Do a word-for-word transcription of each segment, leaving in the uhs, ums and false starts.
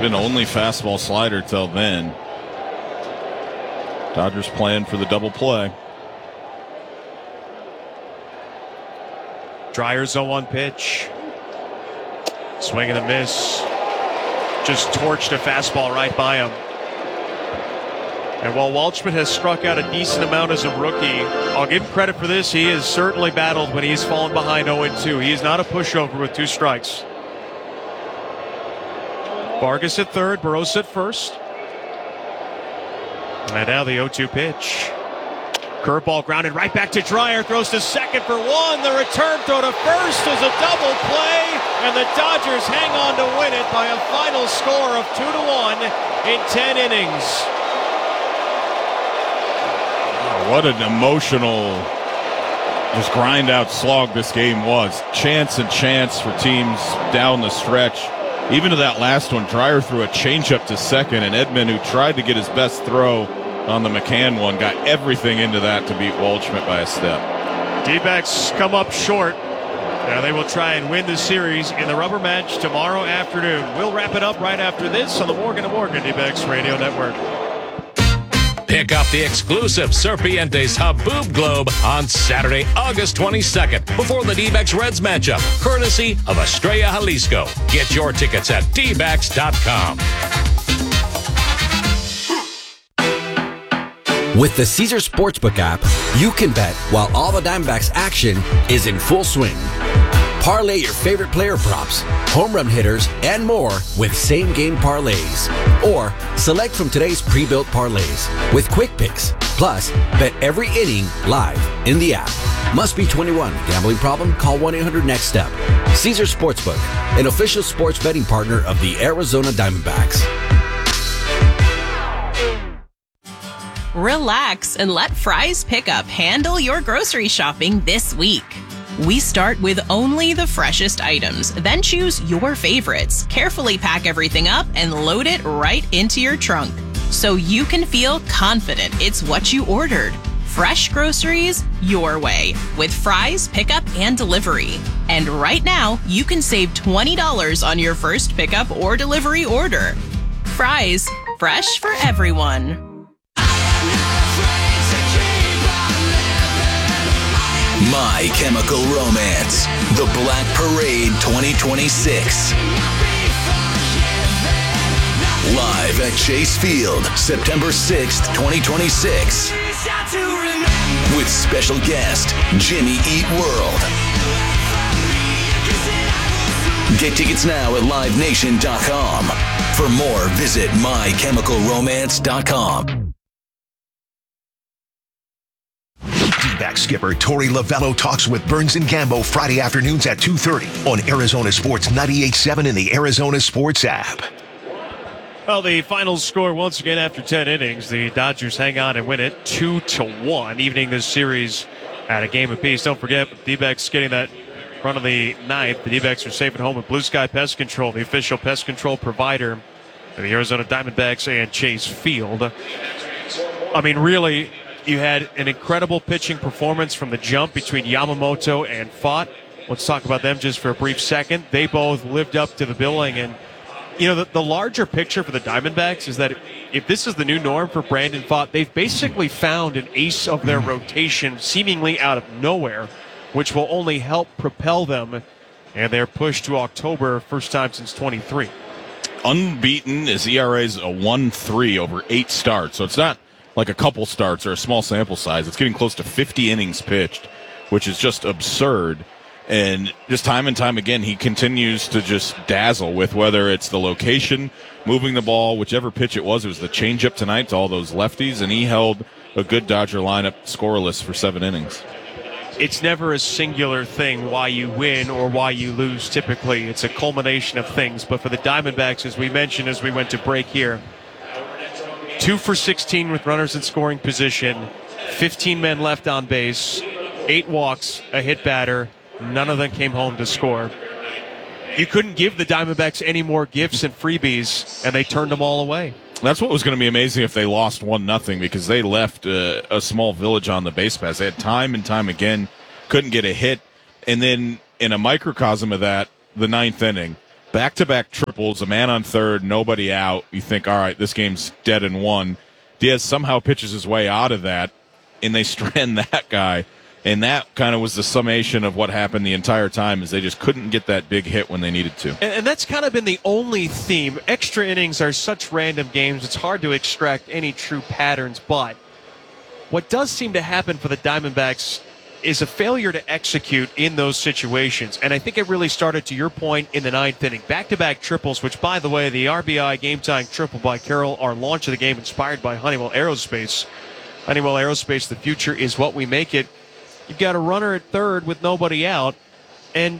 been only fastball slider till then. Dodgers playing for the double play. Dreyer's oh one pitch. Swing and a miss. Just torched a fastball right by him. And while Waldschmidt has struck out a decent amount as a rookie, I'll give him credit for this. He has certainly battled when he's fallen behind oh and two. He is not a pushover with two strikes. Vargas at third, Burrows at first. And now the oh two pitch. Curveball grounded right back to Dreyer. Throws to second for one. The return throw to first is a double play. And the Dodgers hang on to win it by a final score of two to one in ten innings. Oh, what an emotional, just grind out slog this game was. Chance and chance for teams down the stretch. Even to that last one, Dreyer threw a changeup to second, and Edman, who tried to get his best throw on the McCann one, got everything into that to beat Waldschmidt by a step. D-backs come up short. Now they will try and win the series in the rubber match tomorrow afternoon. We'll wrap it up right after this on the Morgan and Morgan D-backs Radio Network. Pick up the exclusive Serpientes Haboob Globe on Saturday, August twenty-second, before the D-backs Reds matchup, courtesy of Estrella Jalisco. Get your tickets at D backs dot com. With the Caesars Sportsbook app, you can bet while all the Diamondbacks action is in full swing. Parlay your favorite player props, home run hitters, and more with same-game parlays. Or select from today's pre-built parlays with quick picks. Plus, bet every inning live in the app. Must be twenty-one. Gambling problem? Call one eight hundred next step. Caesars Sportsbook, an official sports betting partner of the Arizona Diamondbacks. Relax and let Fry's Pickup handle your grocery shopping this week. We start with only the freshest items, then choose your favorites, carefully pack everything up, and load it right into your trunk, so you can feel confident it's what you ordered. Fresh groceries your way with Fry's Pickup and Delivery. And right now, you can save twenty dollars on your first pickup or delivery order. Fry's, fresh for everyone. My Chemical Romance, The Black Parade twenty twenty-six. Live at Chase Field, September sixth, twenty twenty-six. With special guest, Jimmy Eat World. Get tickets now at live nation dot com. For more, visit my chemical romance dot com. D-back skipper Torey Lovello talks with Burns and Gambo Friday afternoons at two thirty on Arizona Sports ninety-eight point seven and the Arizona Sports app. Well, the final score once again after ten innings, the Dodgers hang on and win it two to one, evening this series at a game apiece. Don't forget, D-backs getting that run of the ninth. The D-backs are safe at home with Blue Sky Pest Control, the official pest control provider of the Arizona Diamondbacks and Chase Field. I mean, really, you had an incredible pitching performance from the jump between Yamamoto and Pfaadt. Let's talk about them just for a brief second. They both lived up to the billing. And, you know, the, the larger picture for the Diamondbacks is that if this is the new norm for Brandon Pfaadt, they've basically found an ace of their rotation seemingly out of nowhere, which will only help propel them and their push to October, first time since twenty-three. Unbeaten, his E R A is a one three over eight starts. So it's not like a couple starts or a small sample size. It's getting close to fifty innings pitched, which is just absurd. And just time and time again, he continues to just dazzle with whether it's the location, moving the ball, whichever pitch it was. It was the changeup tonight to all those lefties, and he held a good Dodger lineup scoreless for seven innings. It's never a singular thing why you win or why you lose typically. It's a culmination of things. But for the Diamondbacks, as we mentioned as we went to break here, two for sixteen with runners in scoring position, fifteen men left on base, eight walks, a hit batter. None of them came home to score. You couldn't give the Diamondbacks any more gifts and freebies, and they turned them all away. That's what was going to be amazing if they lost one nothing, because they left uh, a small village on the base pass. They had time and time again, couldn't get a hit. And then in a microcosm of that, the ninth inning, back-to-back triples, a man on third, nobody out. You think, all right, this game's dead and won. Diaz somehow pitches his way out of that, and they strand that guy. And that kind of was the summation of what happened the entire time, is they just couldn't get that big hit when they needed to. And, and that's kind of been the only theme. Extra innings are such random games, it's hard to extract any true patterns. But what does seem to happen for the Diamondbacks is a failure to execute in those situations. And I think it really started, to your point, in the ninth inning. Back-to-back triples, which, by the way, the R B I game-tying triple by Carroll, our launch of the game inspired by Honeywell Aerospace. Honeywell Aerospace, the future is what we make it. You've got a runner at third with nobody out. And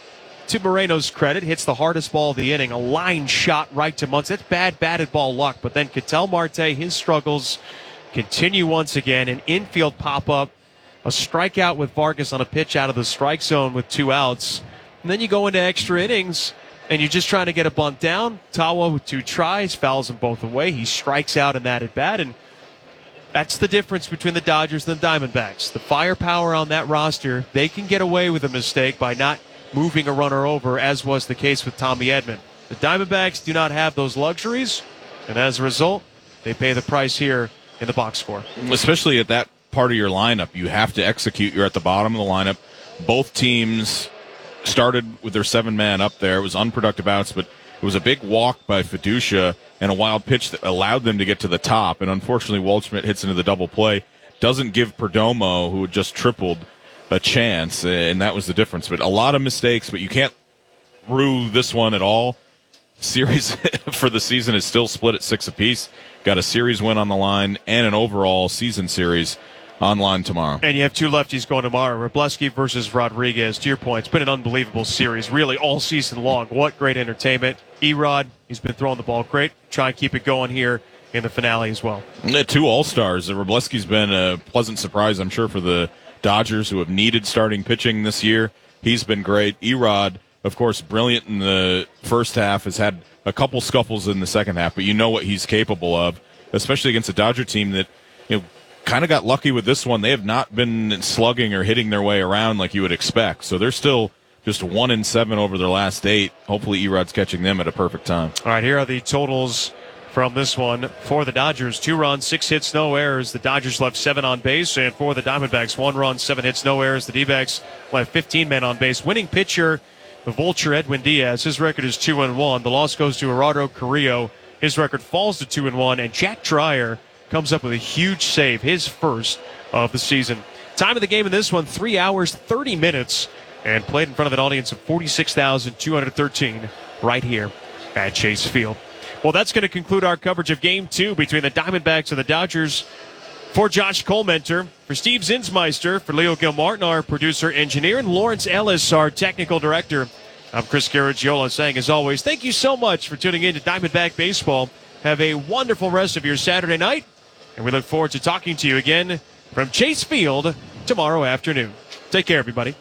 to Moreno's credit, hits the hardest ball of the inning, a line shot right to Muncy. That's bad batted ball luck. But then Ketel Marte, his struggles continue once again. An infield pop-up, a strikeout with Vargas on a pitch out of the strike zone with two outs. And then you go into extra innings, and you're just trying to get a bunt down. Tawa with two tries, fouls them both away. He strikes out in that at-bat, and that's the difference between the Dodgers and the Diamondbacks. The firepower on that roster, they can get away with a mistake by not moving a runner over, as was the case with Tommy Edman. The Diamondbacks do not have those luxuries, and as a result, they pay the price here in the box score. Especially at that part of your lineup, you have to execute. You're at the bottom of the lineup. Both teams started with their seven-man up there. It was unproductive outs, but it was a big walk by Fiducia and a wild pitch that allowed them to get to the top. And unfortunately, Waldschmidt hits into the double play. Doesn't give Perdomo, who had just tripled, a chance, and that was the difference. But a lot of mistakes, but you can't rue this one at all. Series for the season is still split at six apiece. Got a series win on the line and an overall season series online tomorrow. And you have two lefties going tomorrow, Wrobleski versus Rodriguez. To your point, it's been an unbelievable series, really all season long. What great entertainment. Erod, he's been throwing the ball great. Try and keep it going here in the finale as well. The two All-Stars. Wrobleski's been a pleasant surprise, I'm sure, for the Dodgers, who have needed starting pitching this year. He's been great. Erod, of course, brilliant in the first half, has had a couple scuffles in the second half, but you know what he's capable of, especially against a Dodger team that, you know, kind of got lucky with this one. They have not been slugging or hitting their way around like you would expect. So they're still just one in seven over their last eight. Hopefully Erod's catching them at a perfect time. All right, here are the totals from this one for the Dodgers. Two runs, six hits, no errors. The Dodgers left seven on base. And for the Diamondbacks, one run, seven hits, no errors. The D-backs left fifteen men on base. Winning pitcher, the Vulture, Edwin Diaz. His record is two and one. The loss goes to Gerardo Carrillo. His record falls to two and one. And Jack Dreyer comes up with a huge save, his first of the season. Time of the game in this one, three hours, thirty minutes, and played in front of an audience of forty-six thousand two hundred thirteen right here at Chase Field. Well, that's going to conclude our coverage of Game two between the Diamondbacks and the Dodgers. For Josh Colmenter, for Steve Zinsmeister, for Leo Gilmartin, our producer-engineer, and Lawrence Ellis, our technical director, I'm Chris Garagiola saying, as always, thank you so much for tuning in to Diamondback Baseball. Have a wonderful rest of your Saturday night, and we look forward to talking to you again from Chase Field tomorrow afternoon. Take care, everybody.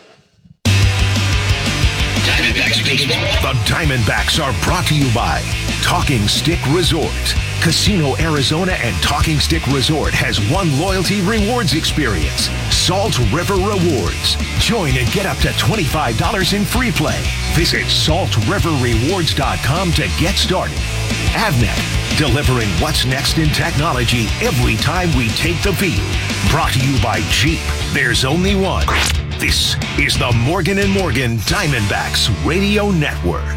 Diamondbacks Baseball. The Diamondbacks are brought to you by Talking Stick Resort. Casino Arizona and Talking Stick Resort has one loyalty rewards experience. Salt River Rewards. Join and get up to twenty-five dollars in free play. Visit salt river rewards dot com to get started. Avnet, delivering what's next in technology every time we take the field. Brought to you by Jeep. There's only one. This is the Morgan and Morgan Diamondbacks Radio Network.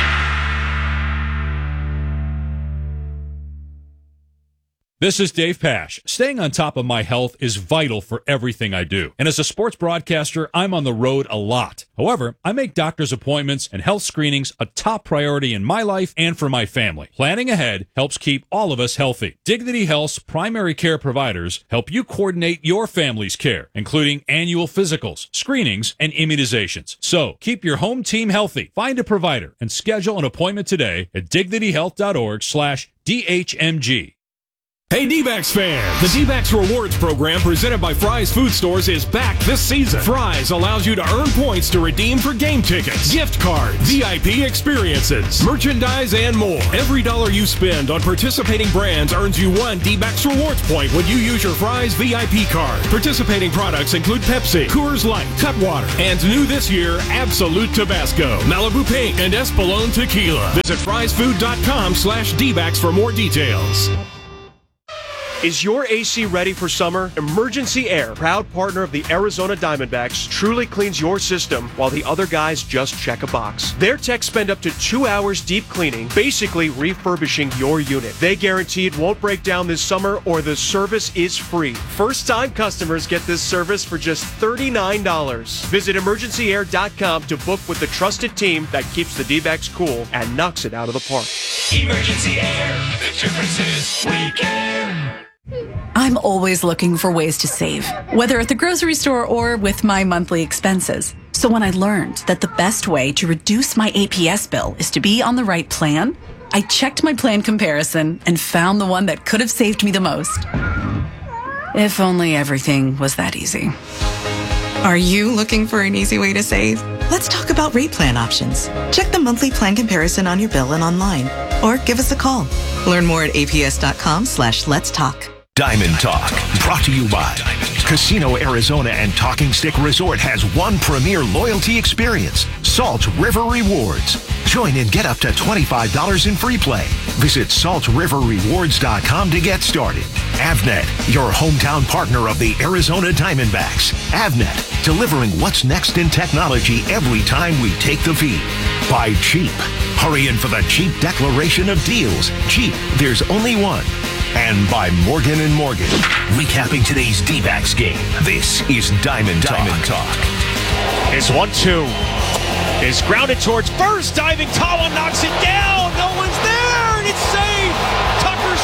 This is Dave Pasch. Staying on top of my health is vital for everything I do. And as a sports broadcaster, I'm on the road a lot. However, I make doctor's appointments and health screenings a top priority in my life and for my family. Planning ahead helps keep all of us healthy. Dignity Health's primary care providers help you coordinate your family's care, including annual physicals, screenings, and immunizations. So, keep your home team healthy. Find a provider and schedule an appointment today at dignity health dot org slash D H M G. Hey D-backs fans, the D-backs Rewards program presented by Fry's Food Stores is back this season. Fry's allows you to earn points to redeem for game tickets, gift cards, V I P experiences, merchandise, and more. Every dollar you spend on participating brands earns you one D-backs Rewards point when you use your Fry's V I P card. Participating products include Pepsi, Coors Light, Cutwater, and new this year, Absolute Tabasco, Malibu Pink, and Espolón Tequila. Visit frysfood.com slash D-backs for more details. Is your A C ready for summer? Emergency Air, proud partner of the Arizona Diamondbacks, truly cleans your system while the other guys just check a box. Their techs spend up to two hours deep cleaning, basically refurbishing your unit. They guarantee it won't break down this summer or the service is free. First-time customers get this service for just thirty-nine dollars. Visit emergency air dot com to book with the trusted team that keeps the D-backs cool and knocks it out of the park. Emergency Air. The difference is we care. I'm always looking for ways to save, whether at the grocery store or with my monthly expenses. So when I learned that the best way to reduce my A P S bill is to be on the right plan, I checked my plan comparison and found the one that could have saved me the most. If only everything was that easy. Are you looking for an easy way to save? Let's talk about rate plan options. Check the monthly plan comparison on your bill and online, or give us a call. Learn more at aps.com slash let's talk. Diamond Talk, brought to you by Casino Arizona and Talking Stick Resort has one premier loyalty experience, Salt River Rewards. Join and get up to twenty-five dollars in free play. Visit salt river rewards dot com to get started. Avnet, your hometown partner of the Arizona Diamondbacks. Avnet, delivering what's next in technology every time we take the feed. By Jeep, hurry in for the Jeep declaration of deals. Jeep, there's only one. And by Morgan and Morgan, recapping today's D-backs game. This is Diamond Talk. Diamond Talk. His one two is grounded towards first. Diving Tawa knocks it down. No one's there, and it's safe. Tucker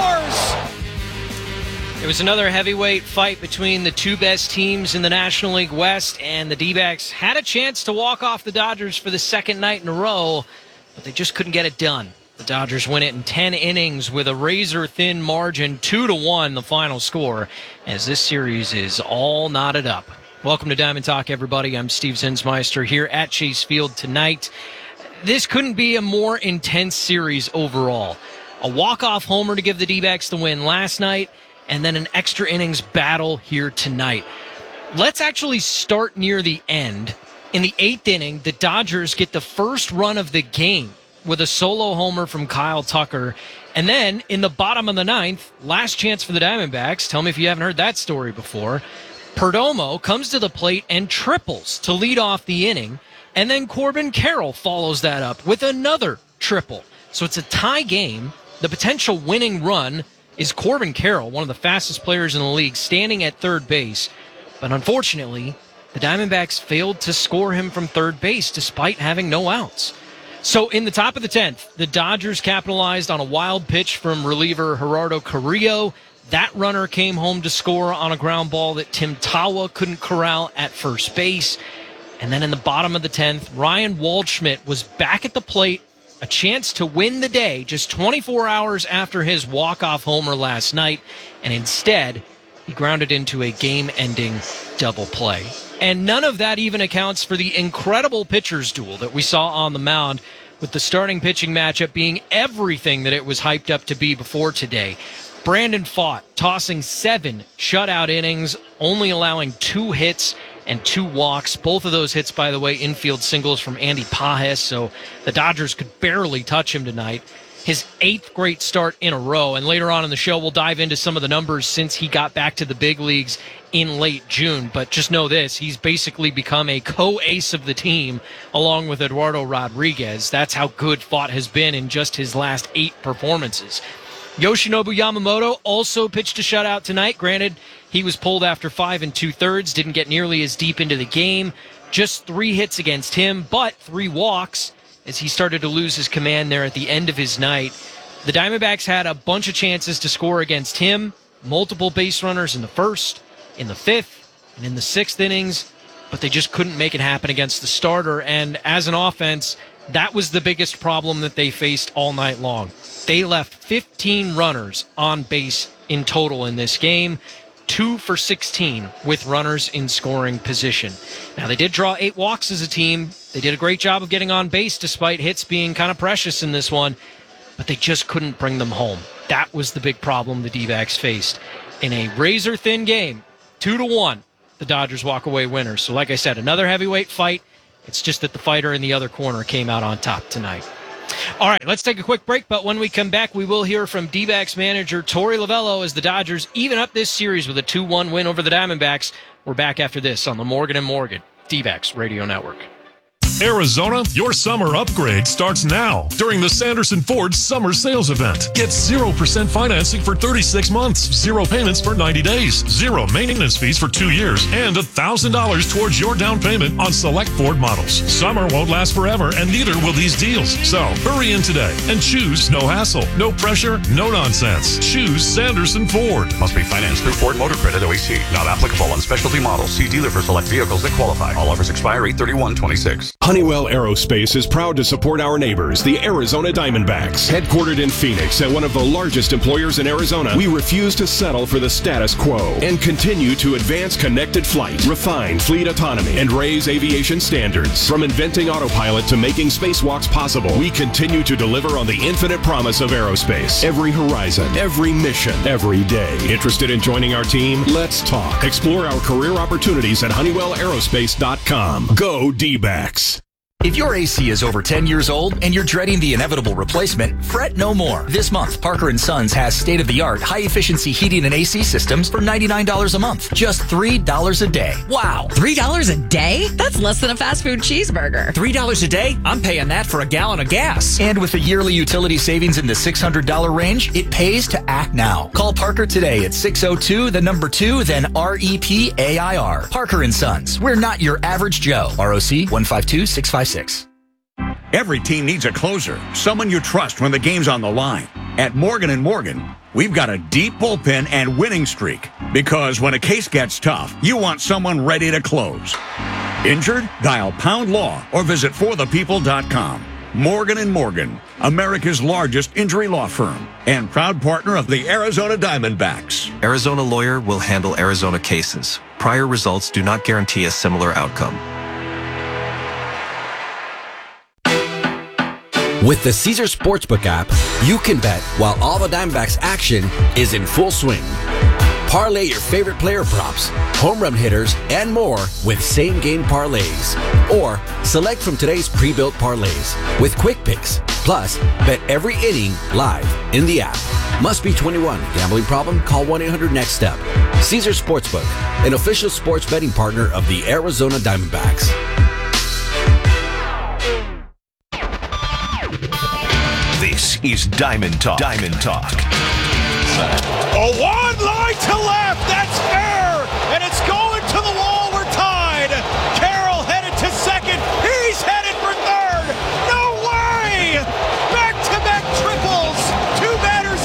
scores. It was another heavyweight fight between the two best teams in the National League West, and the D-backs had a chance to walk off the Dodgers for the second night in a row, but they just couldn't get it done. The Dodgers win it in ten innings with a razor-thin margin, two to one the final score, as this series is all knotted up. Welcome to Diamond Talk, everybody. I'm Steve Zinsmeister here at Chase Field tonight. This couldn't be a more intense series overall. A walk-off homer to give the D-backs the win last night, and then an extra innings battle here tonight. Let's actually start near the end. In the eighth inning, the Dodgers get the first run of the game with a solo homer from Kyle Tucker. And then in the bottom of the ninth, last chance for the Diamondbacks. Tell me if you haven't heard that story before. Perdomo comes to the plate and triples to lead off the inning. And then Corbin Carroll follows that up with another triple. So it's a tie game. The potential winning run is Corbin Carroll, one of the fastest players in the league, standing at third base. But unfortunately, the Diamondbacks failed to score him from third base despite having no outs. So in the top of the tenth, the Dodgers capitalized on a wild pitch from reliever Gerardo Carrillo. That runner came home to score on a ground ball that Tim Tawa couldn't corral at first base. And then in the bottom of the tenth, Ryan Waldschmidt was back at the plate, a chance to win the day just twenty-four hours after his walk-off homer last night. And instead, he grounded into a game-ending double play. And none of that even accounts for the incredible pitcher's duel that we saw on the mound, with the starting pitching matchup being everything that it was hyped up to be before today. Brandon Pfaadt tossing seven shutout innings, only allowing two hits and two walks. Both of those hits, by the way, infield singles from Andy Pages, so the Dodgers could barely touch him tonight. His eighth great start in a row, and later on in the show we'll dive into some of the numbers since he got back to the big leagues in late June. But just know this, he's basically become a co-ace of the team along with Eduardo Rodriguez. That's how good Pfaadt has been in just his last eight performances. Yoshinobu Yamamoto also pitched a shutout tonight. Granted, he was pulled after five and two-thirds, didn't get nearly as deep into the game. Just three hits against him, but three walks as he started to lose his command there at the end of his night. The Diamondbacks had a bunch of chances to score against him, multiple base runners in the first, in the fifth, and in the sixth innings, but they just couldn't make it happen against the starter. And as an offense, that was the biggest problem that they faced all night long. They left fifteen runners on base in total in this game. Two for sixteen with runners in scoring position. Now, they did draw eight walks as a team. They did a great job of getting on base despite hits being kind of precious in this one, but they just couldn't bring them home. That was the big problem the D-backs faced. In a razor-thin game, two to one, the Dodgers walk away winners. So like I said, another heavyweight fight. It's just that the fighter in the other corner came out on top tonight. All right, let's take a quick break, but when we come back, we will hear from D-backs manager Torey Lovullo as the Dodgers even up this series with a two one win over the Diamondbacks. We're back after this on the Morgan and Morgan D-backs Radio Network. Arizona, your summer upgrade starts now during the Sanderson Ford Summer Sales Event. Get zero percent financing for thirty-six months, zero payments for ninety days, zero maintenance fees for two years, and one thousand dollars towards your down payment on select Ford models. Summer won't last forever, and neither will these deals. So hurry in today and choose no hassle, no pressure, no nonsense. Choose Sanderson Ford. Must be financed through Ford Motor Credit O E C. Not applicable on specialty models. See dealer for select vehicles that qualify. All offers expire eight thirty-one twenty-six. Honeywell Aerospace is proud to support our neighbors, the Arizona Diamondbacks. Headquartered in Phoenix and one of the largest employers in Arizona, we refuse to settle for the status quo and continue to advance connected flight, refine fleet autonomy, and raise aviation standards. From inventing autopilot to making spacewalks possible, we continue to deliver on the infinite promise of aerospace. Every horizon, every mission, every day. Interested in joining our team? Let's talk. Explore our career opportunities at honeywell aerospace dot com. Go D-backs. If your A C is over ten years old and you're dreading the inevitable replacement, fret no more. This month, Parker and Sons has state-of-the-art, high-efficiency heating and A C systems for ninety-nine dollars a month. Just three dollars a day. Wow. three dollars a day? That's less than a fast food cheeseburger. three dollars a day? I'm paying that for a gallon of gas. And with a yearly utility savings in the six hundred dollars range, it pays to act now. Call Parker today at six oh two, the number two, then R E P A I R. Parker and Sons. We're not your average Joe. R O C one five two six five six. Every team needs a closer, someone you trust when the game's on the line. At Morgan and Morgan, we've got a deep bullpen and winning streak. Because when a case gets tough, you want someone ready to close. Injured? Dial Pound Law or visit for the people dot com. Morgan and Morgan, America's largest injury law firm and proud partner of the Arizona Diamondbacks. Arizona Lawyer will handle Arizona cases. Prior results do not guarantee a similar outcome. With the Caesar Sportsbook app, you can bet while all the Diamondbacks action is in full swing. Parlay your favorite player props, home run hitters, and more with same-game parlays. Or select from today's pre-built parlays with quick picks. Plus, bet every inning live in the app. Must be twenty-one. Gambling problem? Call one eight hundred next step. Caesar Sportsbook, an official sports betting partner of the Arizona Diamondbacks. This is Diamond Talk. Diamond Talk. A one line to left. That's fair. And it's going to the wall. We're tied. Carroll headed to second. He's headed for third. No way. Back-to-back triples. Two batters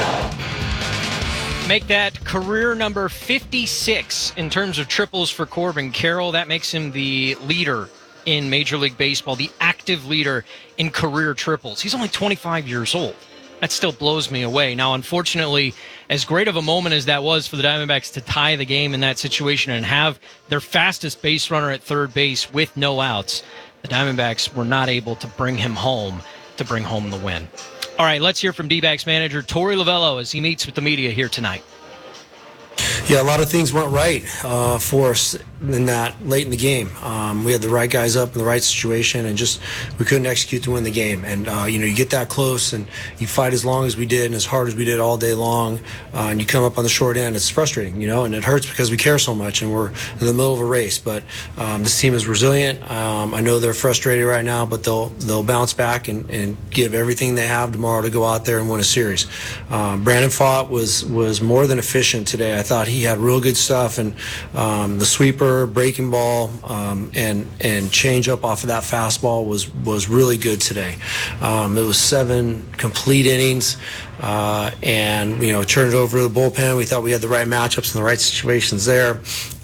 in. Make that career number fifty-six in terms of triples for Corbin Carroll. That makes him the leader in Major League Baseball, the active leader in career triples. He's only twenty-five years old. That still blows me away. Now, unfortunately, as great of a moment as that was for the Diamondbacks to tie the game in that situation and have their fastest base runner at third base with no outs, the Diamondbacks were not able to bring him home to bring home the win. All right, let's hear from D-backs manager Torey Lovullo as he meets with the media here tonight. Yeah, a lot of things went right uh, for us in that late in the game. Um, we had the right guys up in the right situation, and just we couldn't execute to win the game. And uh, you know, you get that close, and you fight as long as we did and as hard as we did all day long, uh, and you come up on the short end. It's frustrating, you know, and it hurts because we care so much, and we're in the middle of a race. But um, this team is resilient. Um, I know they're frustrated right now, but they'll they'll bounce back and, and give everything they have tomorrow to go out there and win a series. Um, Brandon Pfaadt was was more than efficient today. I thought he had real good stuff, and um, the sweeper, breaking ball, um, and and change up off of that fastball was was really good today. Um, it was seven complete innings, uh, and you know, turned it over to the bullpen. We thought we had the right matchups and the right situations there.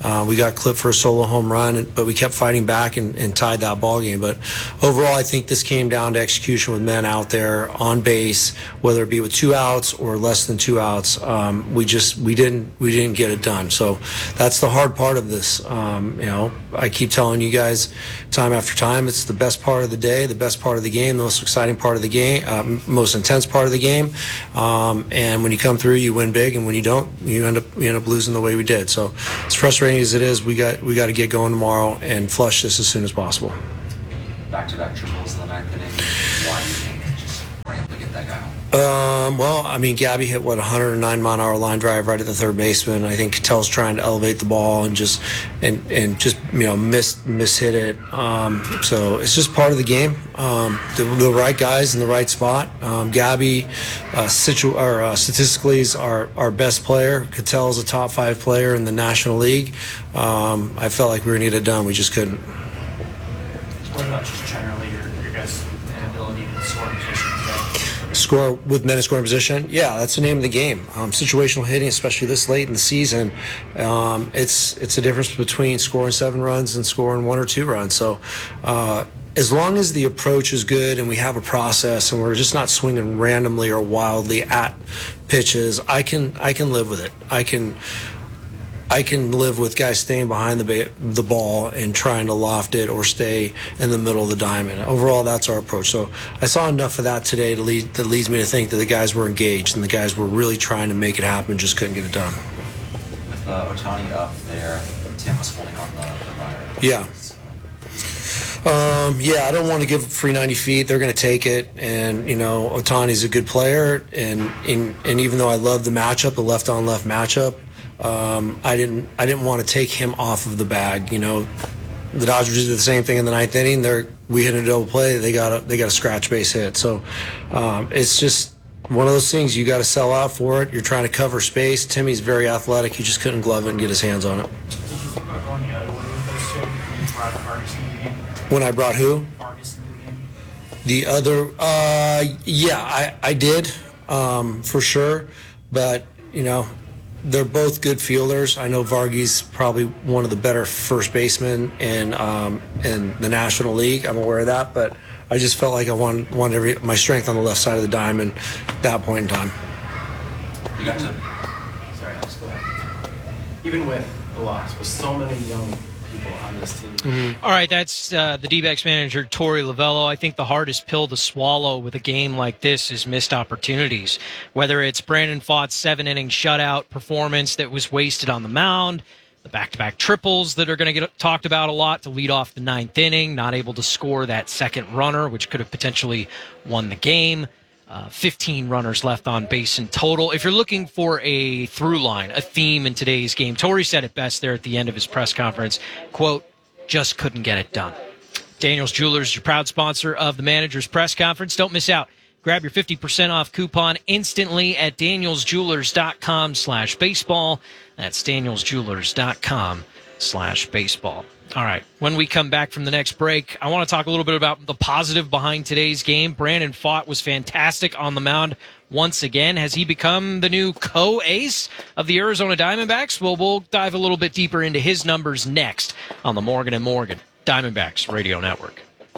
Uh, we got clipped for a solo home run, but we kept fighting back and, and tied that ball game. But overall, I think this came down to execution with men out there on base, whether it be with two outs or less than two outs. Um, we just we didn't we didn't get it done. So that's the hard part of this. Um, you know, I keep telling you guys time after time, it's the best part of the day, the best part of the game, the most exciting part of the game, uh, most intense part of the game. Um, and when you come through, you win big, and when you don't, you end up you end up losing the way we did. So as frustrating as it is, we got we got to get going tomorrow and flush this as soon as possible. Back-to-back triples in the ninth inning. Why do you think just we're able to get that guy home? Um, well, I mean, Gabby hit, what, one oh nine mile an hour line drive right at the third baseman. I think Catel's trying to elevate the ball and just and and just you know miss miss hit it. Um, so it's just part of the game. Um, the, the right guys in the right spot. Um, Gabby, uh, situ- or, uh, statistically, is our, our best player. Catel's a top five player in the National League. Um, I felt like we were going to get it done. We just couldn't. What about just generally your, your guys' inability to score in position today? Score with men in scoring position? Yeah, that's the name of the game. Um, situational hitting, especially this late in the season, um, it's it's a difference between scoring seven runs and scoring one or two runs. So uh, as long as the approach is good and we have a process and we're just not swinging randomly or wildly at pitches, I can I can live with it. I can. I can live with guys staying behind the ba- the ball and trying to loft it or stay in the middle of the diamond. Overall, that's our approach. So I saw enough of that today to lead, that leads me to think that the guys were engaged and the guys were really trying to make it happen, just couldn't get it done. With uh, Ohtani up there, Tim was holding on the, the wire. Yeah. Um, yeah, I don't want to give free ninety feet. They're going to take it, and you know, Ohtani's a good player, and, and and even though I love the matchup, the left-on-left matchup, um, I didn't I didn't want to take him off of the bag. You know, the Dodgers did the same thing in the ninth inning. They're we hit a double play. They got a they got a scratch base hit. So um, it's just one of those things. You got to sell out for it. You're trying to cover space. Timmy's very athletic. He just couldn't glove it and get his hands on it. When I brought who? The other, uh, yeah, I, I did, um, for sure. But, you know, they're both good fielders. I know Vargy's probably one of the better first basemen in um, in the National League. I'm aware of that. But I just felt like I wanted, wanted every, my strength on the left side of the diamond at that point in time. You got to. Sorry, Alex, go ahead. Even with the loss, with so many young people on this team. Mm-hmm. All right, that's uh, the D-backs manager, Torey Lovullo. I think the hardest pill to swallow with a game like this is missed opportunities. Whether it's Brandon Pfaadt's seven-inning shutout performance that was wasted on the mound, the back-to-back triples that are going to get talked about a lot to lead off the ninth inning, not able to score that second runner, which could have potentially won the game. Uh, fifteen runners left on base in total. If you're looking for a through line, a theme in today's game, Torey said it best there at the end of his press conference, quote, just couldn't get it done. Daniels Jewelers, your proud sponsor of the manager's press conference. Don't miss out. Grab your fifty percent off coupon instantly at danielsjewelers.com slash baseball. That's danielsjewelers.com slash baseball. All right, when we come back from the next break, I want to talk a little bit about the positive behind today's game. Brandon Pfaadt was fantastic on the mound once again. Has he become the new co-ace of the Arizona Diamondbacks? Well, we'll dive a little bit deeper into his numbers next on the Morgan and Morgan Diamondbacks Radio Network.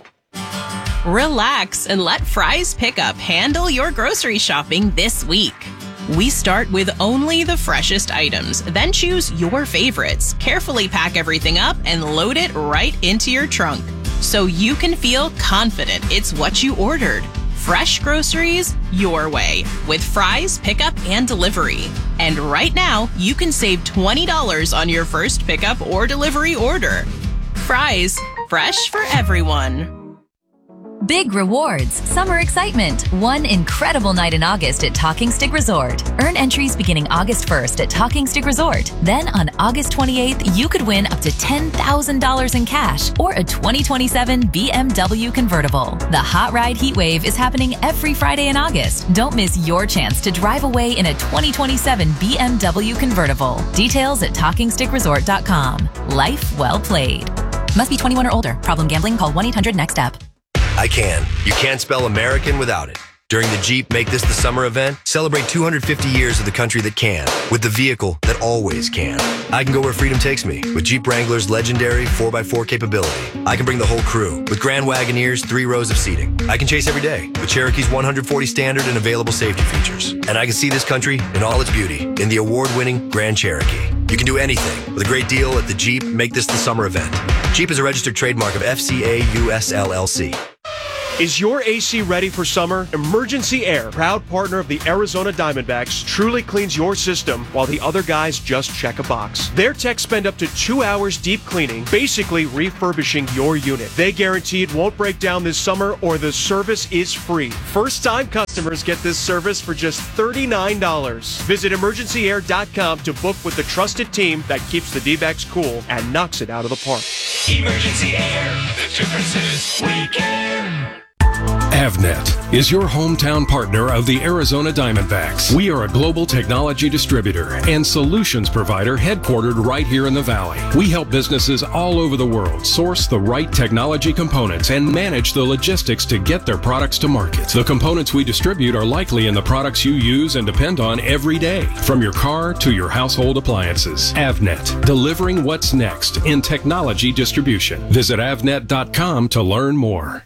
Relax and let Fry's Pickup handle your grocery shopping this week. We start with only the freshest items, then choose your favorites, carefully pack everything up, and load it right into your trunk so you can feel confident it's what you ordered. Fresh groceries your way with Fry's Pickup and Delivery. And right now, you can save twenty dollars on your first pickup or delivery order. Fry's, fresh for everyone. Big rewards, summer excitement, one incredible night in August at Talking Stick Resort. Earn entries beginning August first at Talking Stick Resort. Then on August twenty-eighth, you could win up to ten thousand dollars in cash or a twenty twenty-seven B M W convertible. The Hot Ride Heatwave is happening every Friday in August. Don't miss your chance to drive away in a twenty twenty-seven B M W convertible. Details at talking stick resort dot com. Life well played. Must be twenty-one or older. Problem gambling? Call one eight hundred next step. I can. You can't spell American without it. During the Jeep Make This the Summer event, celebrate two hundred fifty years of the country that can, with the vehicle that always can. I can go where freedom takes me, with Jeep Wrangler's legendary four by four capability. I can bring the whole crew, with Grand Wagoneer's three rows of seating. I can chase every day, with Cherokee's one forty standard and available safety features. And I can see this country in all its beauty, in the award-winning Grand Cherokee. You can do anything with a great deal at the Jeep Make This the Summer event. Jeep is a registered trademark of F C A U S L L C. Is your A C ready for summer? Emergency Air, proud partner of the Arizona Diamondbacks, truly cleans your system while the other guys just check a box. Their techs spend up to two hours deep cleaning, basically refurbishing your unit. They guarantee it won't break down this summer or the service is free. First-time customers get this service for just thirty-nine dollars. Visit emergency air dot com to book with the trusted team that keeps the D-backs cool and knocks it out of the park. Emergency Air. The difference is we care. Avnet is your hometown partner of the Arizona Diamondbacks. We are a global technology distributor and solutions provider headquartered right here in the Valley. We help businesses all over the world source the right technology components and manage the logistics to get their products to market. The components we distribute are likely in the products you use and depend on every day, from your car to your household appliances. Avnet, delivering what's next in technology distribution. Visit avnet dot com to learn more.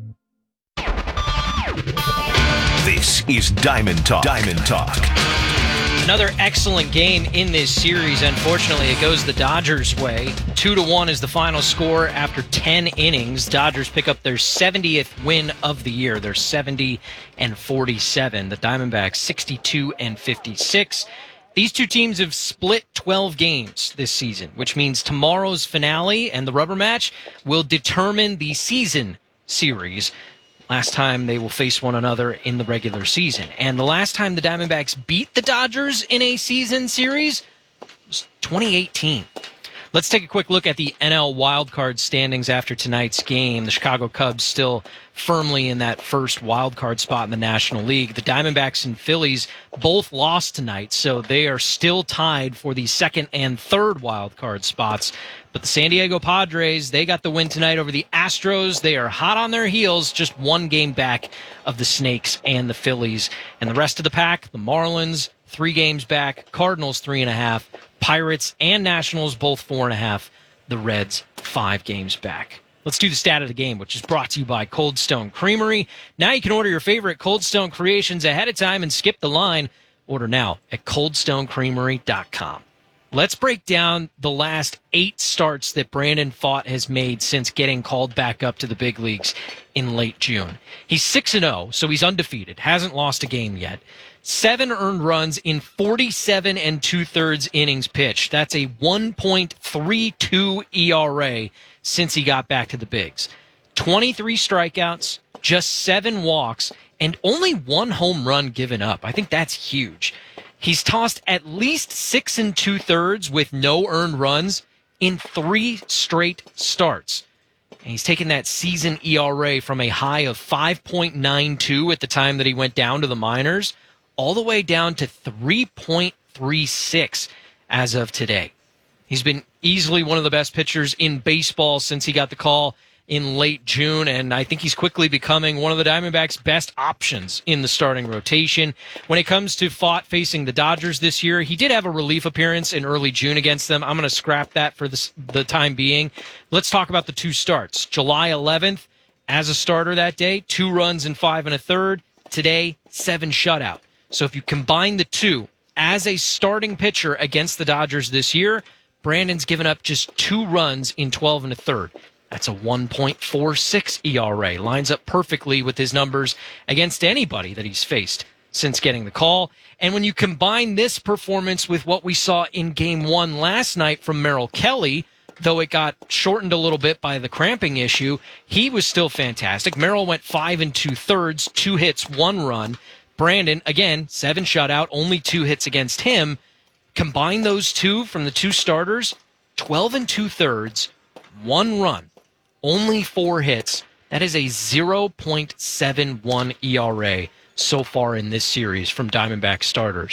This is Diamond Talk. Diamond Talk. Another excellent game in this series. Unfortunately, it goes the Dodgers' way. Two to one is the final score after ten innings. Dodgers pick up their seventieth win of the year. They're seventy and forty-seven. The Diamondbacks sixty-two and fifty-six. These two teams have split twelve games this season, which means tomorrow's finale and the rubber match will determine the season series. Last time they will face one another in the regular season. And the last time the Diamondbacks beat the Dodgers in a season series was twenty eighteen. Let's take a quick look at the N L wildcard standings after tonight's game. The Chicago Cubs still firmly in that first wildcard spot in the National League. The Diamondbacks and Phillies both lost tonight, so they are still tied for the second and third wildcard spots. But the San Diego Padres, they got the win tonight over the Astros. They are hot on their heels, just one game back of the Snakes and the Phillies. And the rest of the pack, the Marlins, three games back. Cardinals, three and a half. Pirates and Nationals, both four and a half. The Reds, five games back. Let's do the stat of the game, which is brought to you by Cold Stone Creamery. Now you can order your favorite Cold Stone creations ahead of time and skip the line. Order now at cold stone creamery dot com. Let's break down the last eight starts that Brandon Pfaadt has made since getting called back up to the big leagues in late June. He's six and oh, so he's undefeated, hasn't lost a game yet. Seven earned runs in forty-seven and two-thirds innings pitched. That's a one point three two E R A since he got back to the bigs. twenty-three strikeouts, just seven walks, and only one home run given up. I think that's huge. He's tossed at least six and two-thirds with no earned runs in three straight starts. And he's taken that season E R A from a high of five point nine two at the time that he went down to the minors, all the way down to three point three six as of today. He's been easily one of the best pitchers in baseball since he got the call in late June, and I think he's quickly becoming one of the Diamondbacks' best options in the starting rotation. When it comes to Pfaadt facing the Dodgers this year, he did have a relief appearance in early June against them. I'm going to scrap that for the, the time being. Let's talk about the two starts. July eleventh, as a starter that day, two runs and five and a third. Today, seven shutout. So if you combine the two, as a starting pitcher against the Dodgers this year, Brandon's given up just two runs in twelve and a third. That's a one point four six E R A. Lines up perfectly with his numbers against anybody that he's faced since getting the call. And when you combine this performance with what we saw in game one last night from Merrill Kelly, though it got shortened a little bit by the cramping issue, he was still fantastic. Merrill went five and two thirds, two hits, one run. Brandon, again, seven shutout, only two hits against him. Combine those two from the two starters, twelve and two thirds, one run, only four hits. That is a zero point seven one E R A so far in this series from Diamondback starters.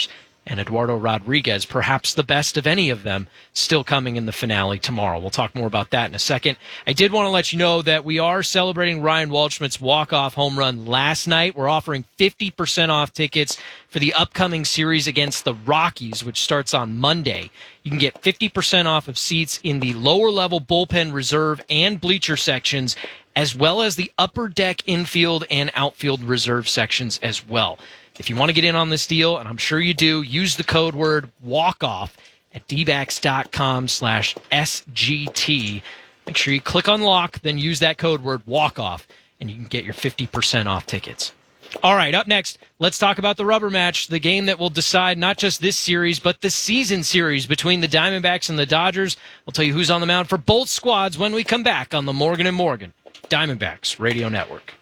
and Eduardo Rodriguez, perhaps the best of any of them, still coming in the finale tomorrow. We'll talk more about that in a second. I did want to let you know that we are celebrating Ryan Waldschmidt's walk-off home run last night. We're offering fifty percent off tickets for the upcoming series against the Rockies, which starts on Monday. You can get fifty percent off of seats in the lower-level bullpen reserve and bleacher sections, as well as the upper deck infield and outfield reserve sections as well. If you want to get in on this deal, and I'm sure you do, use the code word WALKOFF at dbacks.com slash SGT. Make sure you click on lock, then use that code word WALKOFF, and you can get your fifty percent off tickets. All right, up next, let's talk about the rubber match, the game that will decide not just this series, but the season series between the Diamondbacks and the Dodgers. We'll tell you who's on the mound for both squads when we come back on the Morgan and Morgan Diamondbacks Radio Network.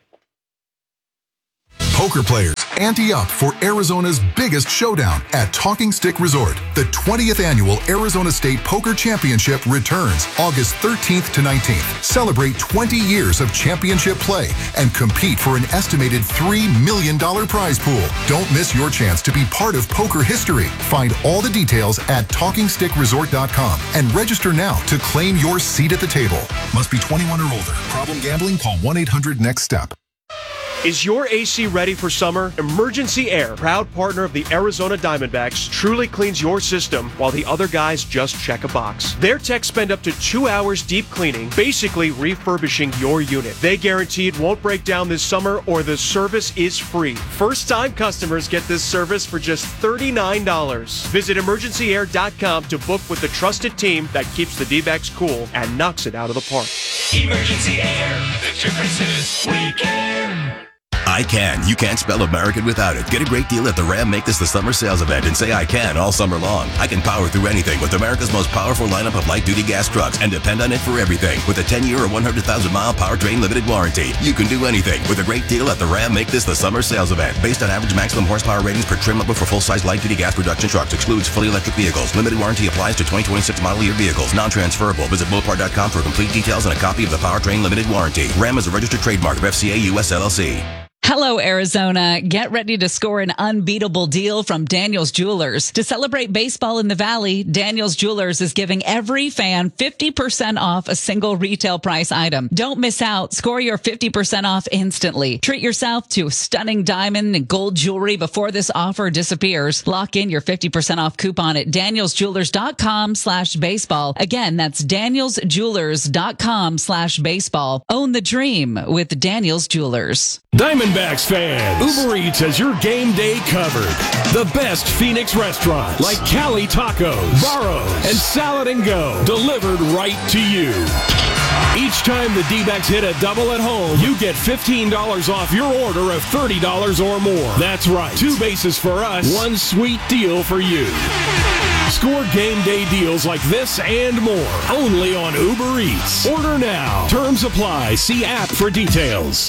Poker players, ante up for Arizona's biggest showdown at Talking Stick Resort. The twentieth annual Arizona State Poker Championship returns August thirteenth to nineteenth. Celebrate twenty years of championship play and compete for an estimated three million dollars prize pool. Don't miss your chance to be part of poker history. Find all the details at talking stick resort dot com and register now to claim your seat at the table. Must be twenty-one or older. Problem gambling? Call one eight hundred next step. Is your A C ready for summer? Emergency Air, proud partner of the Arizona Diamondbacks, truly cleans your system while the other guys just check a box. Their techs spend up to two hours deep cleaning, basically refurbishing your unit. They guarantee it won't break down this summer or the service is free. First-time customers get this service for just thirty-nine dollars. Visit emergency air dot com to book with the trusted team that keeps the D-backs cool and knocks it out of the park. Emergency Air. The difference is we care. I Can. You can't spell American without it. Get a great deal at the Ram Make This the Summer sales event and say I can all summer long. I can power through anything with America's most powerful lineup of light-duty gas trucks and depend on it for everything. With a ten-year or one hundred thousand mile powertrain limited warranty, you can do anything with a great deal at the Ram Make This the Summer sales event. Based on average maximum horsepower ratings per trim level for full-size light-duty gas production trucks. Excludes fully electric vehicles. Limited warranty applies to twenty twenty-six model year vehicles. Non-transferable. Visit Mopar dot com for complete details and a copy of the powertrain limited warranty. Ram is a registered trademark of F C A U S L L C. Hello, Arizona. Get ready to score an unbeatable deal from Daniels Jewelers. To celebrate baseball in the Valley, Daniels Jewelers is giving every fan fifty percent off a single retail price item. Don't miss out. Score your fifty percent off instantly. Treat yourself to stunning diamond and gold jewelry before this offer disappears. Lock in your fifty percent off coupon at daniels jewelers dot com slash baseball. Again, that's daniels jewelers dot com slash baseball. Own the dream with Daniels Jewelers. Diamondbacks fans, Uber Eats has your game day covered. The best Phoenix restaurants like Cali Tacos, Barro's, and Salad and Go delivered right to you. Each time the D-backs hit a double at home, you get fifteen dollars off your order of thirty dollars or more. That's right. Two bases for us, one sweet deal for you. Score game day deals like this and more only on Uber Eats. Order now. Terms apply. See app for details.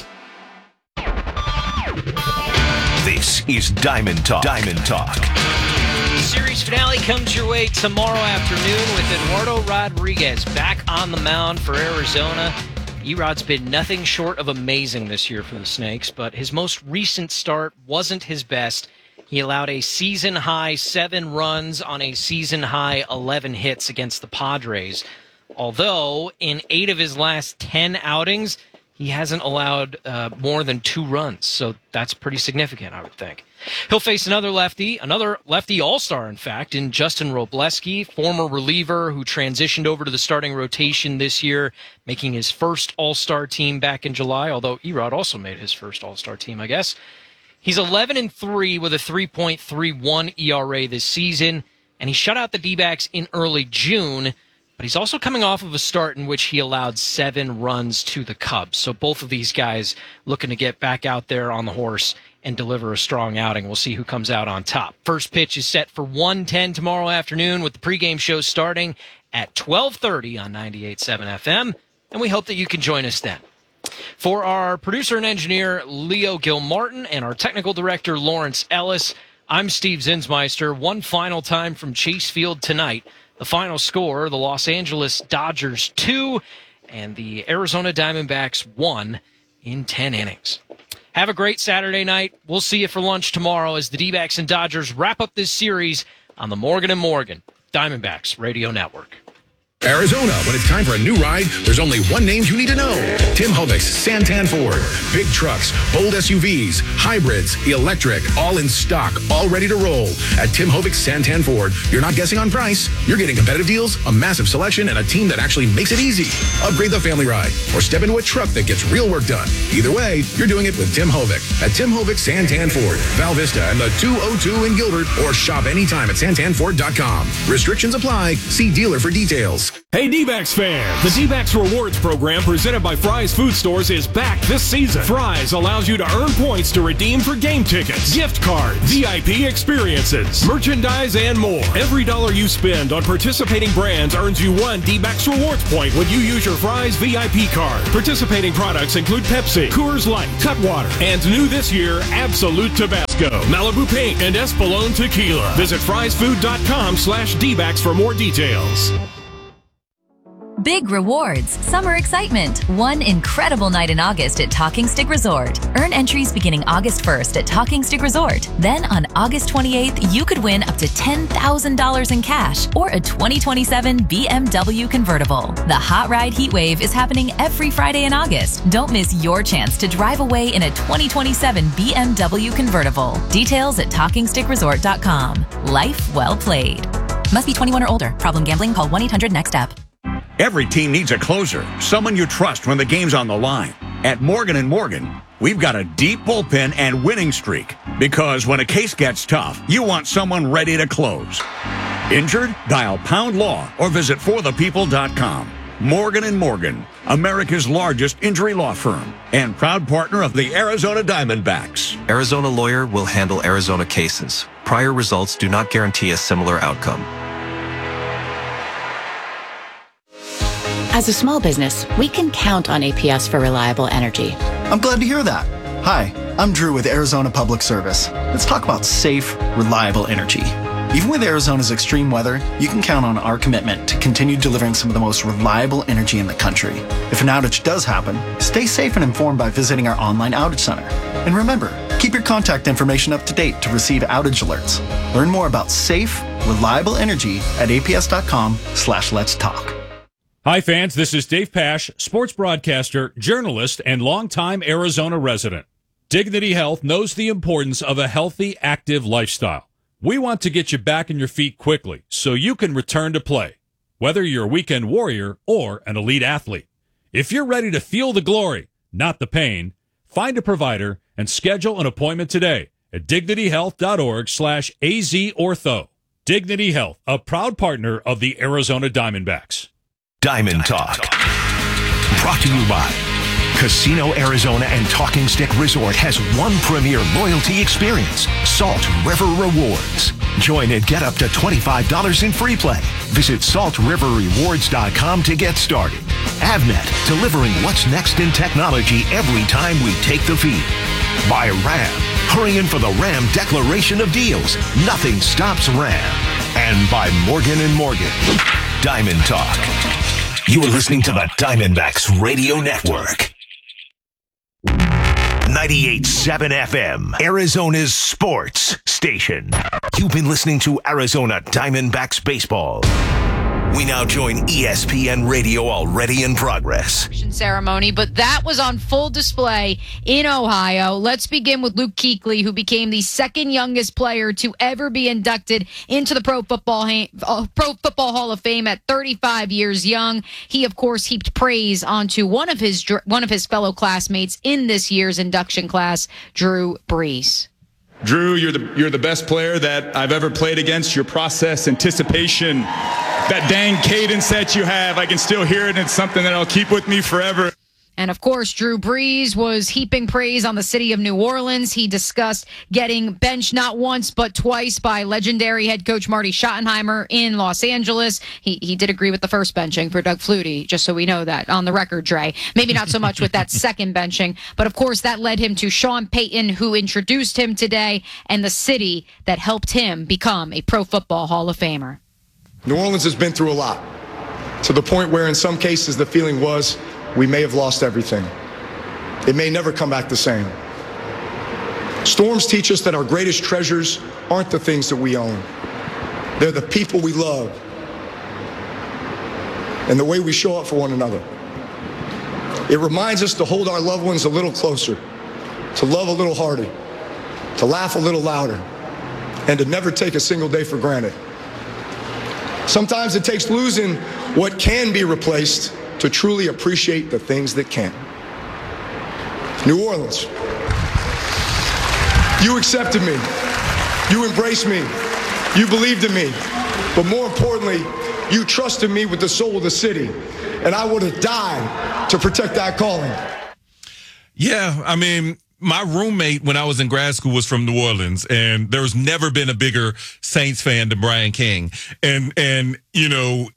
This is Diamond Talk. Diamond Talk. The series finale comes your way tomorrow afternoon with Eduardo Rodriguez back on the mound for Arizona. Erod's been nothing short of amazing this year for the Snakes, but his most recent start wasn't his best. He allowed a season-high seven runs on a season-high eleven hits against the Padres. Although, in eight of his last ten outings, he hasn't allowed uh, more than two runs, so that's pretty significant, I would think. He'll face another lefty, another lefty all-star, in fact, in Justin Robleski, former reliever who transitioned over to the starting rotation this year, making his first all-star team back in July, although Erod also made his first all-star team, I guess. He's eleven and three with a three point three one E R A this season, and he shut out the D-backs in early June. But he's also coming off of a start in which he allowed seven runs to the Cubs. So both of these guys looking to get back out there on the horse and deliver a strong outing. We'll see who comes out on top. First pitch is set for one ten tomorrow afternoon with the pregame show starting at twelve thirty on ninety-eight point seven F M. And we hope that you can join us then. For our producer and engineer, Leo Gilmartin, and our technical director, Lawrence Ellis, I'm Steve Zinsmeister. One final time from Chase Field tonight. The final score, the Los Angeles Dodgers two and the Arizona Diamondbacks one. in ten innings. Have a great Saturday night. We'll see you for lunch tomorrow as the D-backs and Dodgers wrap up this series on the Morgan and Morgan Diamondbacks Radio Network. Arizona, when it's time for a new ride, there's only one name you need to know. Tim Hovic's Santan Ford. Big trucks, bold S U Vs, hybrids, electric, all in stock, all ready to roll. At Tim Hovic's Santan Ford, you're not guessing on price. You're getting competitive deals, a massive selection, and a team that actually makes it easy. Upgrade the family ride or step into a truck that gets real work done. Either way, you're doing it with Tim Hovic. At Tim Hovic's Santan Ford, Val Vista and the two oh two in Gilbert, or shop anytime at santan ford dot com. Restrictions apply. See dealer for details. Hey D-backs fans, the D-backs Rewards program presented by Fry's Food Stores is back this season. Fry's allows you to earn points to redeem for game tickets, gift cards, V I P experiences, merchandise, and more. Every dollar you spend on participating brands earns you one D-backs Rewards point when you use your Fry's V I P card. Participating products include Pepsi, Coors Light, Cutwater, and new this year, Absolute Tabasco, Malibu Paint, and Espolón Tequila. Visit fries food dot com slash D backs for more details. Big rewards, summer excitement, one incredible night in August at Talking Stick Resort. Earn entries beginning August first at Talking Stick Resort. Then on August twenty-eighth, you could win up to ten thousand dollars in cash or a twenty twenty-seven B M W convertible. The Hot Ride Heat Wave is happening every Friday in August. Don't miss your chance to drive away in a twenty twenty-seven B M W convertible. Details at talking stick resort dot com. Life well played. Must be twenty-one or older. Problem gambling? Call one eight hundred next step. Every team needs a closer, someone you trust when the game's on the line. At Morgan and Morgan, we've got a deep bullpen and winning streak. Because when a case gets tough, you want someone ready to close. Injured? Dial Pound Law or visit for the people dot com. Morgan and Morgan, America's largest injury law firm and proud partner of the Arizona Diamondbacks. Arizona Lawyer will handle Arizona cases. Prior results do not guarantee a similar outcome. As a small business, we can count on A P S for reliable energy. I'm glad to hear that. Hi, I'm Drew with Arizona Public Service. Let's talk about safe, reliable energy. Even with Arizona's extreme weather, you can count on our commitment to continue delivering some of the most reliable energy in the country. If an outage does happen, stay safe and informed by visiting our online outage center. And remember, keep your contact information up to date to receive outage alerts. Learn more about safe, reliable energy at A P S dot com slash let's talk. Hi, fans. This is Dave Pash, sports broadcaster, journalist, and longtime Arizona resident. Dignity Health knows the importance of a healthy, active lifestyle. We want to get you back on your feet quickly so you can return to play, whether you're a weekend warrior or an elite athlete. If you're ready to feel the glory, not the pain, find a provider and schedule an appointment today at dignity health dot org slash A Z ortho. Dignity Health, a proud partner of the Arizona Diamondbacks. Diamond Talk. Brought to you by Casino Arizona and Talking Stick Resort has one premier loyalty experience, Salt River Rewards. Join and get up to twenty-five dollars in free play. Visit salt river rewards dot com to get started. Avnet, delivering what's next in technology every time we take the feed. By Ram, hurry in for the Ram Declaration of Deals. Nothing stops Ram. And by Morgan and Morgan. Diamond Talk. You are listening to the Diamondbacks Radio Network. ninety-eight point seven F M, Arizona's sports station. You've been listening to Arizona Diamondbacks baseball. We now join E S P N Radio already in progress. Ceremony, but that was on full display in Ohio. Let's begin with Luke Kuechly, who became the second youngest player to ever be inducted into the Pro Football ha- Pro Football Hall of Fame at thirty-five years young. He, of course, heaped praise onto one of his one of his fellow classmates in this year's induction class, Drew Brees. Drew, you're the you're the best player that I've ever played against. Your process, anticipation, that dang cadence that you have, I can still hear it, and it's something that I'll keep with me forever. And, of course, Drew Brees was heaping praise on the city of New Orleans. He discussed getting benched not once but twice by legendary head coach Marty Schottenheimer in Los Angeles. He he did agree with the first benching for Doug Flutie, just so we know that on the record, Dre. Maybe not so much with that second benching, but, of course, that led him to Sean Payton, who introduced him today, and the city that helped him become a Pro Football Hall of Famer. New Orleans has been through a lot, to the point where in some cases the feeling was we may have lost everything. it may never come back the same. Storms teach us that our greatest treasures aren't the things that we own. They're the people we love and the way we show up for one another. It reminds us to hold our loved ones a little closer, to love a little harder, to laugh a little louder, and to never take a single day for granted. Sometimes it takes losing what can be replaced to truly appreciate the things that can't. New Orleans, you accepted me, you embraced me, you believed in me, but more importantly, you trusted me with the soul of the city, and I would have died to protect that calling. Yeah, I mean, my roommate when I was in grad school was from New Orleans, and there's never been a bigger Saints fan than Brian King. And, and you know,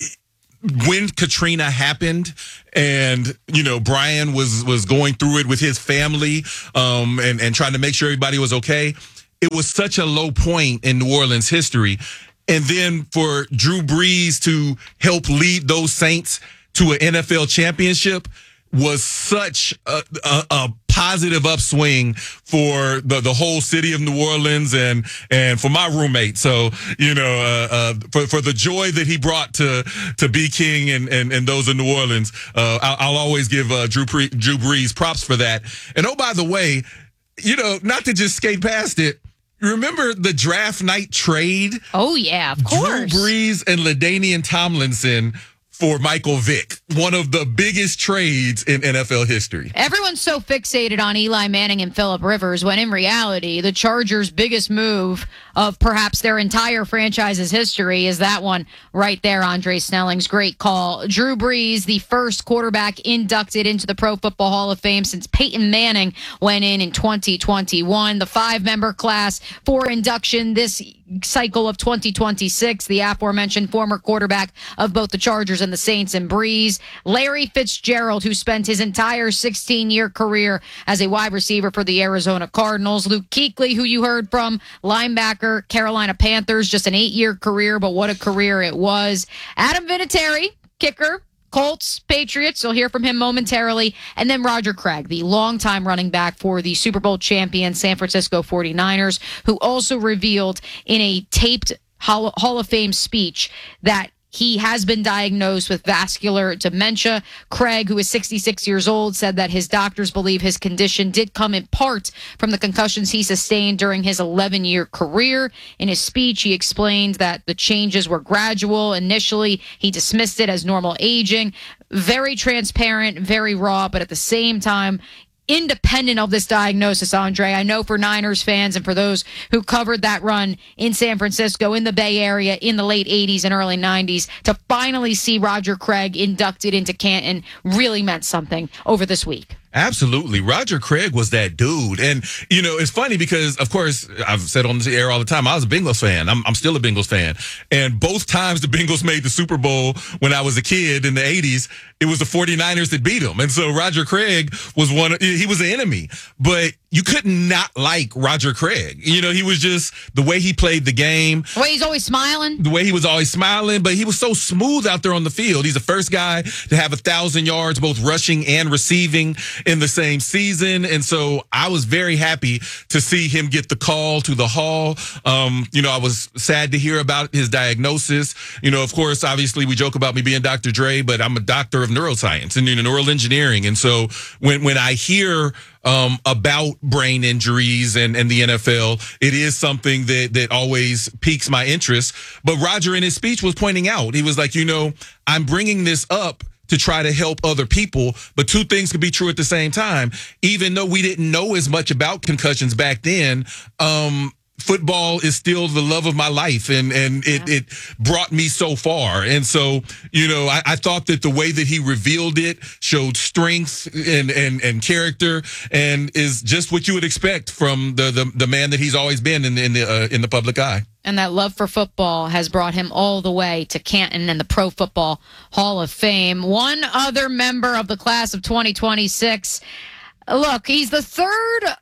when Katrina happened and, you know, Brian was, was going through it with his family um, and, and trying to make sure everybody was okay, it was such a low point in New Orleans history. And then for Drew Brees to help lead those Saints to an N F L championship was such a, a, a positive upswing for the, the whole city of New Orleans and and for my roommate. So, you know, uh, uh, for, for the joy that he brought to to B. King and, and, and those in New Orleans, uh, I'll, I'll always give uh, Drew, Pre- Drew Brees props for that. And oh, by the way, you know, not to just skate past it, remember the draft night trade? Oh, yeah, of course. Drew Brees and LaDainian Tomlinson for Michael Vick, one of the biggest trades in N F L history. Everyone's so fixated on Eli Manning and Phillip Rivers when in reality, the Chargers' biggest move of perhaps their entire franchise's history is that one right there, Andre Snelling's great call. Drew Brees, the first quarterback inducted into the Pro Football Hall of Fame since Peyton Manning went in in twenty twenty-one. The five-member class for induction this cycle of twenty twenty-six, the aforementioned former quarterback of both the Chargers and the Saints and Brees, Larry Fitzgerald, who spent his entire sixteen-year career as a wide receiver for the Arizona Cardinals, Luke Kuechly, who you heard from, linebacker, Carolina Panthers, just an eight-year career, but what a career it was. Adam Vinatieri, kicker, Colts, Patriots, you'll hear from him momentarily. And then Roger Craig, the longtime running back for the Super Bowl champion San Francisco forty-niners, who also revealed in a taped Hall, Hall of Fame speech that he has been diagnosed with vascular dementia. Craig, who is sixty-six years old, said that his doctors believe his condition did come in part from the concussions he sustained during his eleven-year career. In his speech, he explained that the changes were gradual. Initially, he dismissed it as normal aging. Very transparent, very raw, but at the same time, independent of this diagnosis, Andre, I know for Niners fans and for those who covered that run in San Francisco, in the Bay Area, in the late eighties and early nineties, to finally see Roger Craig inducted into Canton really meant something over this week. Absolutely. Roger Craig was that dude. And, you know, it's funny because, of course, I've said on the air all the time, I was a Bengals fan. I'm, I'm still a Bengals fan. And both times the Bengals made the Super Bowl when I was a kid in the eighties, it was the forty-niners that beat them. And so Roger Craig was one, he was an enemy. But you could not like Roger Craig. You know, he was just the way he played the game. The way he's always smiling. The way he was always smiling, but he was so smooth out there on the field. He's the first guy to have a thousand yards, both rushing and receiving in the same season. And so I was very happy to see him get the call to the Hall. Um, you know, I was sad to hear about his diagnosis. You know, of course, obviously we joke about me being Doctor Dre, but I'm a doctor of neuroscience and you know, neural engineering. And so when, when I hear Um, about brain injuries and, and the N F L, it is something that, that always piques my interest. But Roger in his speech was pointing out, he was like, you know, I'm bringing this up to try to help other people, but two things could be true at the same time. Even though we didn't know as much about concussions back then, um, football is still the love of my life, and and it, yeah. it brought me so far. And so, you know, I, I thought that the way that he revealed it showed strength and and and character, and is just what you would expect from the the, the man that he's always been in the in the, uh, in the public eye. And that love for football has brought him all the way to Canton and the Pro Football Hall of Fame. One other member of the class of twenty twenty-six. Look, he's the third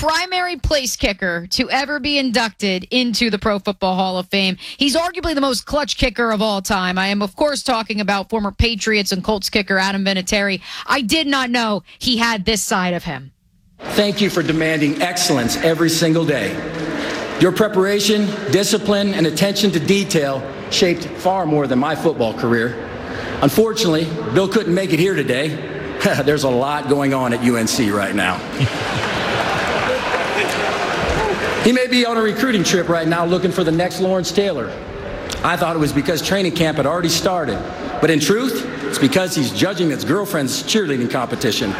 primary place kicker to ever be inducted into the Pro Football Hall of Fame. He's arguably the most clutch kicker of all time. I am, of course, talking about former Patriots and Colts kicker Adam Vinatieri. I did not know he had this side of him. Thank you for demanding excellence every single day. Your preparation, discipline, and attention to detail shaped far more than my football career. Unfortunately, Bill couldn't make it here today. There's a lot going on at U N C right now. He may be on a recruiting trip right now looking for the next Lawrence Taylor. I thought it was because training camp had already started. But in truth, it's because he's judging his girlfriend's cheerleading competition.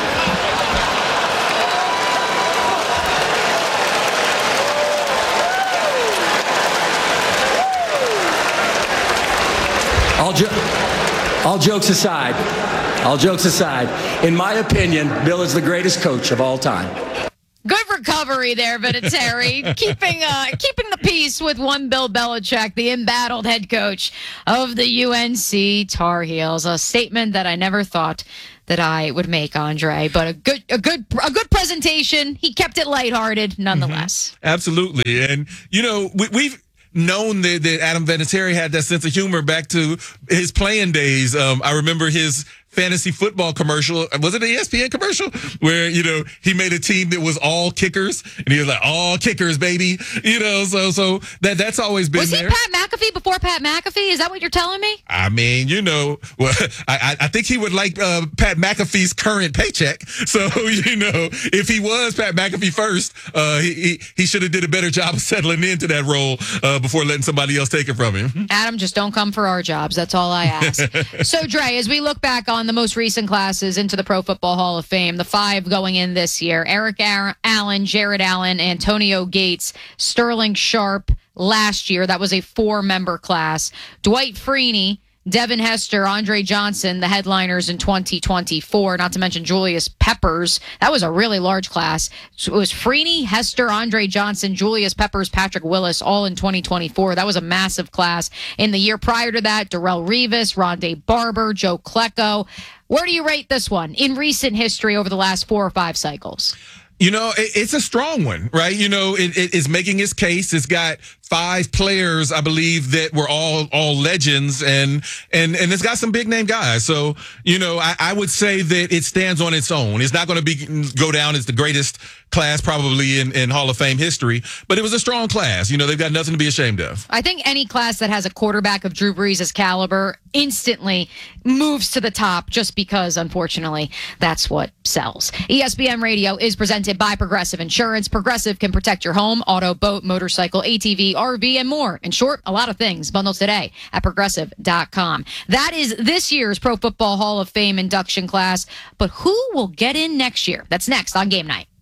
All, jo- all jokes aside, all jokes aside, in my opinion, Bill is the greatest coach of all time. Good recovery there, Vinatieri. keeping uh, keeping the peace with one Bill Belichick, the embattled head coach of the U N C Tar Heels. A statement that I never thought that I would make, Andre, but a good a good a good presentation. He kept it lighthearted nonetheless. Mm-hmm. Absolutely. And you know, we, we've known that, that Adam Vinatieri had that sense of humor back to his playing days. Um, I remember his fantasy football commercial. Was it an E S P N commercial where, you know, he made a team that was all kickers and he was like, all kickers, baby. You know, so so that that's always been was there. Was he Pat McAfee before Pat McAfee? Is that what you're telling me? I mean, you know, well, I, I think he would like uh, Pat McAfee's current paycheck. So, you know, if he was Pat McAfee first, uh, he, he, he should have did a better job of settling into that role uh, before letting somebody else take it from him. Adam, just don't come for our jobs. That's all I ask. So, Dre, as we look back on the most recent classes into the Pro Football Hall of Fame, the five going in this year: Eric Allen, Jared Allen, Antonio Gates, Sterling Sharp. Last year, that was a four-member class. Dwight Freeney, Devin Hester, Andre Johnson, the headliners in twenty twenty-four, not to mention Julius Peppers. That was a really large class. So it was Freeney, Hester, Andre Johnson, Julius Peppers, Patrick Willis, all in twenty twenty-four. That was a massive class. In the year prior to that, Darrelle Revis, Rondé Barber, Joe Klecko. Where do you rate this one in recent history over the last four or five cycles? You know, it, it's a strong one, right? You know, it, it, it's making its case. It's got five players, I believe, that were all all legends, and and and it's got some big name guys. So, you know, I, I would say that it stands on its own. It's not going to be go down as the greatest class probably in, in Hall of Fame history, but it was a strong class. You know, they've got nothing to be ashamed of. I think any class that has a quarterback of Drew Brees' caliber instantly moves to the top just because, unfortunately, that's what sells. E S P N Radio is presented by Progressive Insurance. Progressive can protect your home, auto, boat, motorcycle, A T V, R V, and more. In short, a lot of things. Bundle today at progressive dot com. That is this year's Pro Football Hall of Fame induction class, but who will get in next year? That's next on Game Night.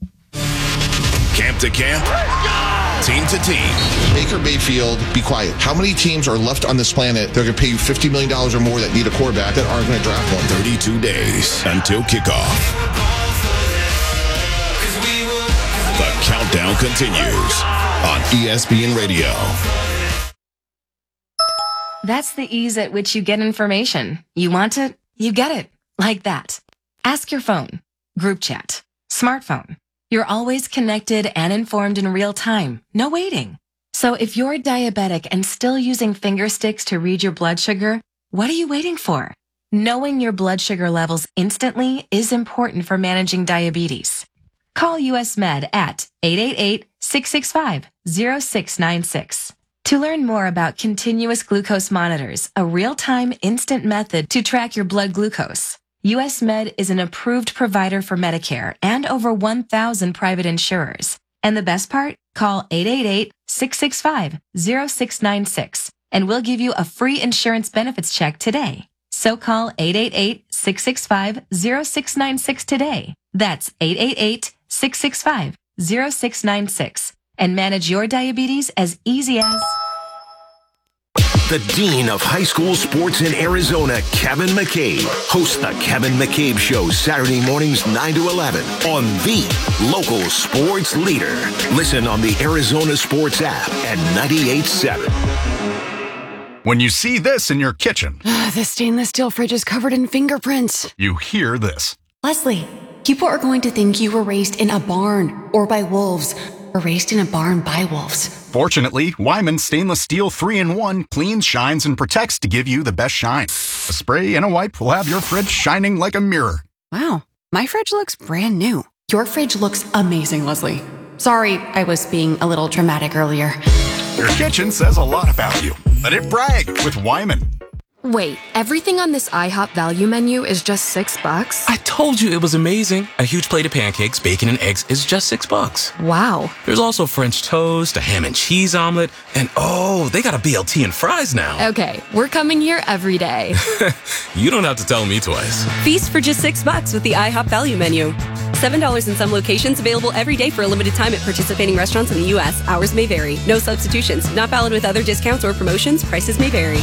Camp to camp, team to team. Baker Mayfield, be quiet. How many teams are left on this planet that are going to pay you fifty million dollars or more that need a quarterback that aren't going to draft one? thirty-two days until kickoff. The countdown continues on E S P N Radio. That's the ease at which you get information. You want it, you get it. Like that. Ask your phone. Group chat. Smartphone. You're always connected and informed in real time. No waiting. So if you're diabetic and still using finger sticks to read your blood sugar, what are you waiting for? Knowing your blood sugar levels instantly is important for managing diabetes. Call U S Med at eight eight eight, six six five, zero six nine six. To learn more about continuous glucose monitors, a real-time instant method to track your blood glucose, U S Med is an approved provider for Medicare and over one thousand private insurers. And the best part? Call eight eight eight, six six five, zero six nine six and we'll give you a free insurance benefits check today. So call eight eight eight, six six five, zero six nine six today. That's eight eight eight, six six five, zero six nine six and manage your diabetes as easy as... The Dean of High School Sports in Arizona, Kevin McCabe, hosts the Kevin McCabe Show Saturday mornings nine to eleven on the local sports leader. Listen on the Arizona Sports app at ninety-eight point seven. When you see this in your kitchen, the stainless steel fridge is covered in fingerprints. You hear this. Leslie, People are going to think you were raised in a barn or by wolves, or raised in a barn by wolves. Fortunately, Wyman Stainless Steel three in one cleans, shines, and protects to give you the best shine. A spray and a wipe will have your fridge shining like a mirror. Wow, my fridge looks brand new. Your fridge looks amazing, Leslie. Sorry, I was being a little dramatic earlier. Your kitchen says a lot about you. Let it brag with Wyman. Wait, everything on this IHOP value menu is just six bucks? I told you it was amazing. A huge plate of pancakes, bacon, and eggs is just six bucks. Wow. There's also French toast, a ham and cheese omelet, and oh, they got a B L T and fries now. Okay, we're coming here every day. You don't have to tell me twice. Feast for just six bucks with the IHOP value menu. seven dollars in some locations, available every day for a limited time at participating restaurants in the U S. Hours may vary. No substitutions. Not valid with other discounts or promotions. Prices may vary.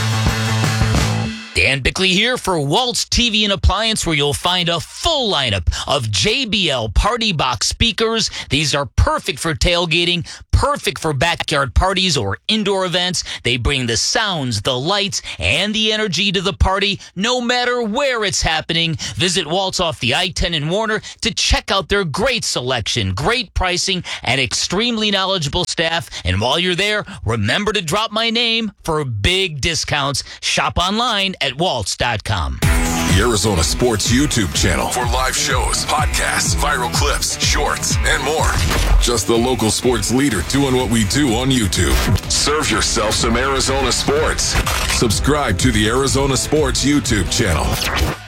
Dan Bickley here for Waltz T V and Appliance, where you'll find a full lineup of J B L Party Box speakers. These are perfect for tailgating, perfect for backyard parties or indoor events. They bring the sounds, the lights, and the energy to the party, no matter where it's happening. Visit Waltz off the I ten in Warner to check out their great selection, great pricing, and extremely knowledgeable staff. And while you're there, remember to drop my name for big discounts. Shop online at waltz dot com. The Arizona Sports YouTube channel for live shows, podcasts, viral clips, shorts, and more. Just the local sports leader doing what we do on YouTube. Serve yourself some Arizona sports. Subscribe to the Arizona Sports YouTube channel.